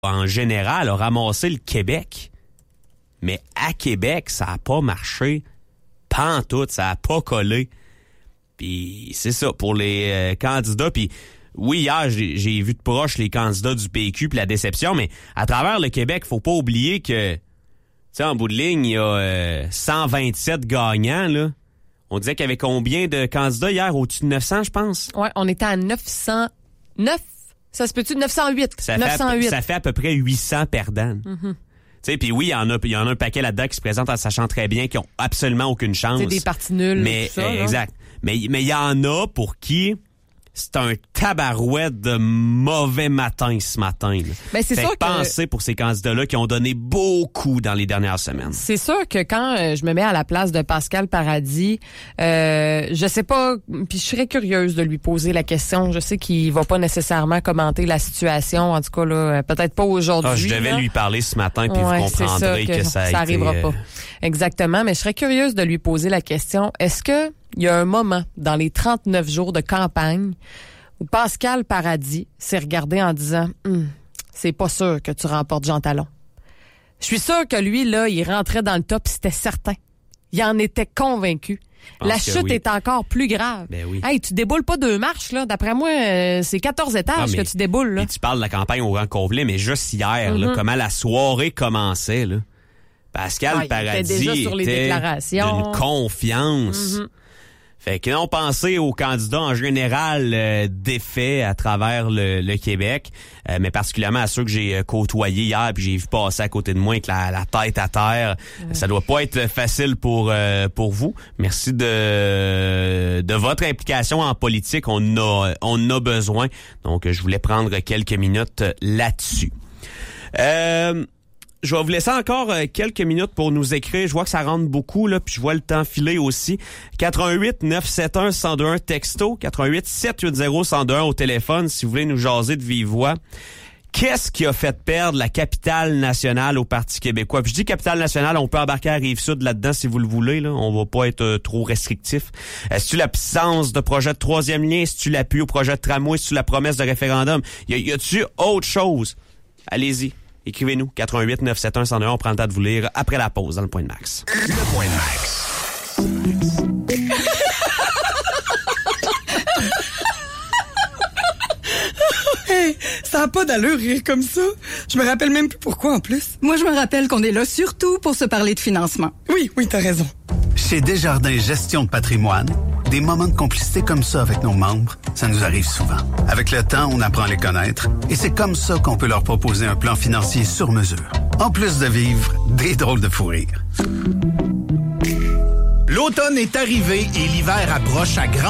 en général, a ramassé le Québec. Mais à Québec, ça n'a pas marché. Pantoute, ça n'a pas collé. Puis c'est ça, pour les candidats. Puis oui, hier, j'ai vu de proche les candidats du PQ puis la déception, mais à travers le Québec, faut pas oublier que, tu sais, en bout de ligne, il y a 127 gagnants, là. On disait qu'il y avait combien de candidats hier? Au-dessus de 900, je pense? Ouais, on était à 909. Ça se peut-tu? 908. Ça 908. Ça fait à peu près 800 perdants. Mm-hmm. Tu sais, puis oui, il y en a un paquet là-dedans qui se présentent en sachant très bien qu'ils ont absolument aucune chance. C'est des partis nuls, mais tout ça. Exact. Mais il y en a pour qui c'est un tabarouette de mauvais matin ce matin. Là. Ben, c'est fait sûr que penser pour ces candidats-là qui ont donné beaucoup dans les dernières semaines. C'est sûr que quand je me mets à la place de Pascal Paradis, je sais pas, puis je serais curieuse de lui poser la question. Je sais qu'il va pas nécessairement commenter la situation, en tout cas là, peut-être pas aujourd'hui. Je devais lui parler ce matin, puis vous comprendrez que ça arrivera pas. Exactement, mais je serais curieuse de lui poser la question. Est-ce que il y a un moment dans les 39 jours de campagne où Pascal Paradis s'est regardé en disant c'est pas sûr que tu remportes Jean Talon. Je suis sûr que lui, là, il rentrait dans le top, c'était certain. Il en était convaincu. La chute est encore plus grave. Ben oui. Hey, tu déboules pas 2 marches, là. D'après moi, c'est 14 étages que tu déboules, là. Puis tu parles de la campagne au grand complet, mais juste hier, là, comment la soirée commençait, là. Pascal Paradis était déjà sur les déclarations. D'une confiance. Fait que non, pensez aux candidats en général défaits à travers le Québec, mais particulièrement à ceux que j'ai côtoyés hier puis j'ai vu passer à côté de moi avec la tête à terre. Ça doit pas être facile pour vous. Merci de votre implication en politique. On a besoin. Donc, je voulais prendre quelques minutes là-dessus. Je vais vous laisser encore quelques minutes pour nous écrire. Je vois que ça rentre beaucoup, là, puis je vois le temps filer aussi. 88 971 1021 texto, 88 780 1021 au téléphone, si vous voulez nous jaser de vive voix. Qu'est-ce qui a fait perdre la capitale nationale au Parti québécois? Puis je dis capitale nationale, on peut embarquer à Rive-Sud là-dedans si vous le voulez. Là. On va pas être trop restrictif. Est-ce-tu l'absence de projet de troisième lien? Est-ce-tu l'appui au projet de tramway? Est-ce-tu la promesse de référendum? Y a-tu autre chose? Allez-y. Écrivez-nous, 88 971 1021. On prend le temps de vous lire après la pause dans le Point de Max. Le Point de Max. Hey, ça n'a pas d'allure rire comme ça. Je me rappelle même plus pourquoi en plus. Moi, je me rappelle qu'on est là surtout pour se parler de financement. Oui, t'as raison. Chez Desjardins Gestion de patrimoine, des moments de complicité comme ça avec nos membres, ça nous arrive souvent. Avec le temps, on apprend à les connaître et c'est comme ça qu'on peut leur proposer un plan financier sur mesure. En plus de vivre des drôles de fou rire. L'automne est arrivé et l'hiver approche à grands